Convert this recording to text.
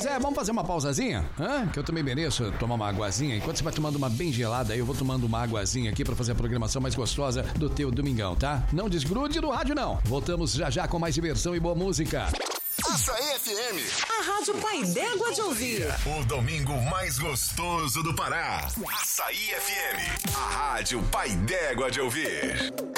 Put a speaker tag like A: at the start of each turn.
A: vamos fazer uma pausazinha? Que eu também mereço tomar uma aguazinha. Enquanto você vai tomando uma bem gelada, eu vou tomando uma aguazinha aqui pra fazer a programação mais gostosa do teu domingão, tá? Não desgrude do rádio, não. Voltamos já com mais diversão e boa música.
B: Açaí FM.
C: A Rádio Pai d'Égua de ouvir.
B: O domingo mais gostoso do Pará. Açaí FM. A Rádio Pai d'Égua de ouvir.